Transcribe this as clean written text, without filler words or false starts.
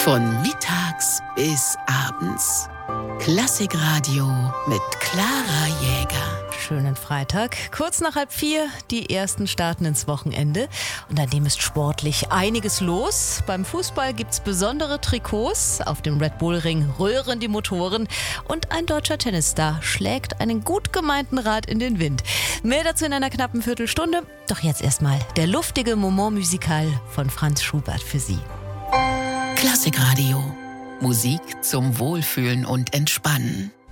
Von mittags bis abends. Klassikradio mit Clara Jäger. Schönen Freitag, kurz nach 3:30, die ersten starten ins Wochenende und an dem ist sportlich einiges los. Beim Fußball gibt's besondere Trikots, auf dem Red Bull Ring röhren die Motoren und ein deutscher Tennisstar schlägt einen gut gemeinten Rat in den Wind. Mehr dazu in einer knappen Viertelstunde, doch jetzt erstmal der luftige Moment musical von Franz Schubert für Sie. Klassikradio. Musik zum Wohlfühlen und Entspannen.